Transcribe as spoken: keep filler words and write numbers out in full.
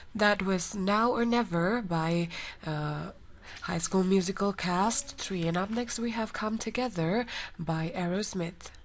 That was Now or Never by uh, High School Musical Cast three. And up next we have Come Together by Aerosmith.